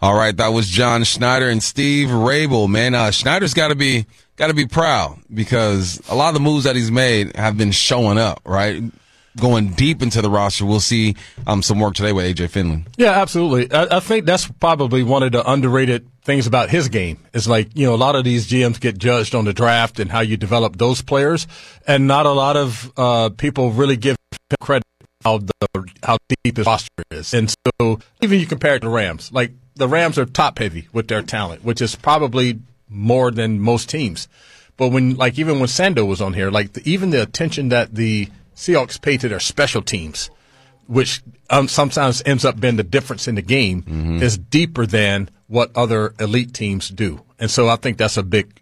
All right, that was John Schneider and Steve Rabel. Man, Schneider's got to be proud because a lot of the moves that he's made have been showing up, right? Going deep into the roster. We'll see some work today with A.J. Finley. Yeah, absolutely. I think that's probably one of the underrated things about his game. It's like, a lot of these GMs get judged on the draft and how you develop those players, and not a lot of people really give him credit how deep his roster is. And so even you compare it to the Rams, like the Rams are top heavy with their talent, which is probably more than most teams. But even when Sando was on here, even the attention that the Seahawks pay to their special teams, which sometimes ends up being the difference in the game, is deeper than what other elite teams do. And so I think that's a big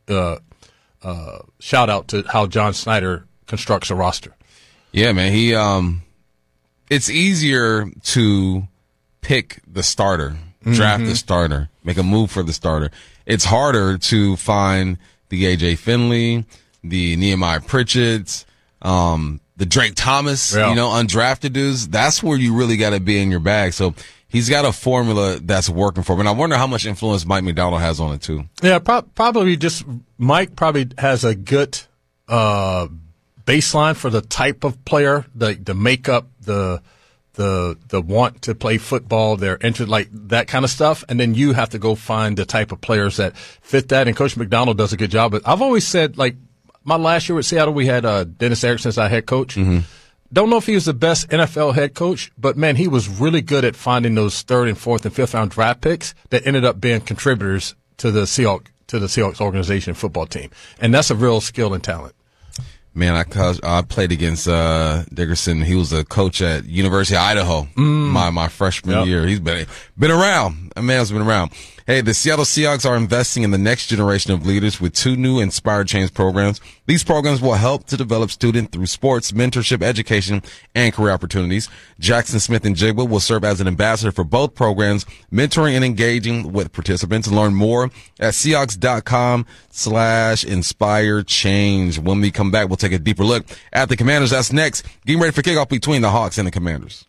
shout out to how John Schneider constructs a roster. Yeah, man. He it's easier to pick the starter, draft the starter, make a move for the starter. It's harder to find the A.J. Finley, the Nehemiah Pritchett's, the Drake Thomas, undrafted dudes. That's where you really got to be in your bag. So he's got a formula that's working for him. And I wonder how much influence Mike McDonald has on it too. Yeah, probably just Mike probably has a good baseline for the type of player, the makeup, the want to play football, their interest, like that kind of stuff. And then you have to go find the type of players that fit that. And Coach McDonald does a good job. But I've always said, my last year with Seattle, we had Dennis Erickson as our head coach. Don't know if he was the best NFL head coach, but, man, he was really good at finding those third and fourth and fifth round draft picks that ended up being contributors to the Seahawks organization football team. And that's a real skill and talent. Man, I played against Dickerson. He was a coach at University of Idaho my freshman year. He's been around. That man's been around. Hey, the Seattle Seahawks are investing in the next generation of leaders with 2 new Inspired Change programs. These programs will help to develop students through sports, mentorship, education, and career opportunities. Jackson Smith and Jigba will serve as an ambassador for both programs, mentoring and engaging with participants. Learn more at Seahawks.com/inspire change. When we come back, we'll take a deeper look at the Commanders. That's next. Getting ready for kickoff between the Hawks and the Commanders.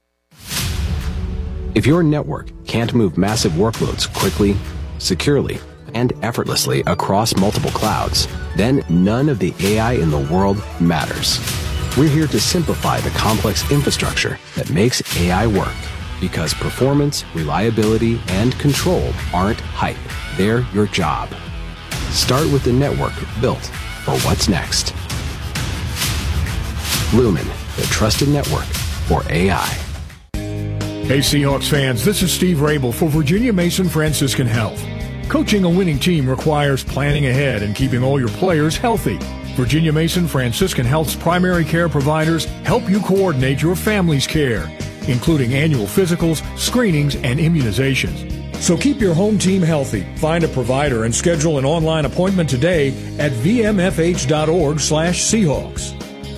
If your network can't move massive workloads quickly, securely, and effortlessly across multiple clouds, then none of the AI in the world matters. We're here to simplify the complex infrastructure that makes AI work, because performance, reliability, and control aren't hype. They're your job. Start with the network built for what's next. Lumen, the trusted network for AI. Hey Seahawks fans, this is Steve Rabel for Virginia Mason Franciscan Health. Coaching a winning team requires planning ahead and keeping all your players healthy. Virginia Mason Franciscan Health's primary care providers help you coordinate your family's care, including annual physicals, screenings, and immunizations. So keep your home team healthy. Find a provider and schedule an online appointment today at vmfh.org/Seahawks.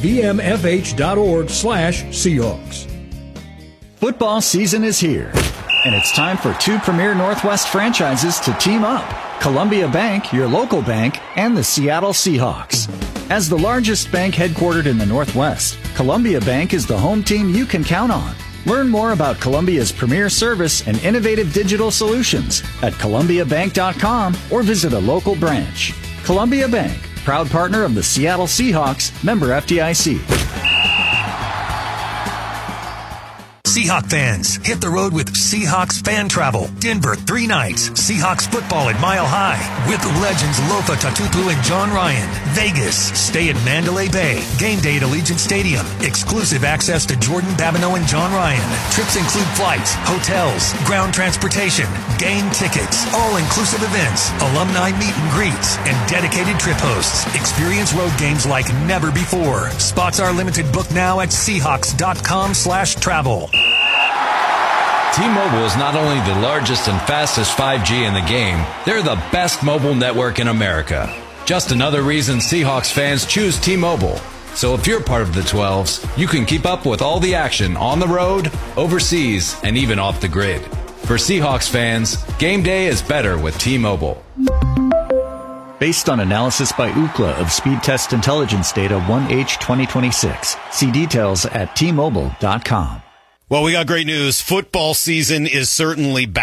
vmfh.org/Seahawks. Football season is here, and it's time for 2 premier Northwest franchises to team up. Columbia Bank, your local bank, and the Seattle Seahawks. As the largest bank headquartered in the Northwest, Columbia Bank is the home team you can count on. Learn more about Columbia's premier service and innovative digital solutions at columbiabank.com or visit a local branch. Columbia Bank, proud partner of the Seattle Seahawks, member FDIC. Seahawk fans, hit the road with Seahawks Fan Travel. Denver, 3 nights. Seahawks football at Mile High with legends Lofa Tatupu and John Ryan. Vegas, stay at Mandalay Bay. Game day at Allegiant Stadium. Exclusive access to Jordan Babineau and John Ryan. Trips include flights, hotels, ground transportation, game tickets, all-inclusive events, alumni meet and greets, and dedicated trip hosts. Experience road games like never before. Spots are limited. Book now at Seahawks.com/travel. T-Mobile is not only the largest and fastest 5G in the game, they're the best mobile network in America. Just another reason Seahawks fans choose T-Mobile. So if you're part of the 12s, you can keep up with all the action on the road, overseas, and even off the grid. For Seahawks fans, game day is better with T-Mobile. Based on analysis by Ookla of speed test intelligence data 1H 2026. See details at T-Mobile.com. Well, we got great news. Football season is certainly back.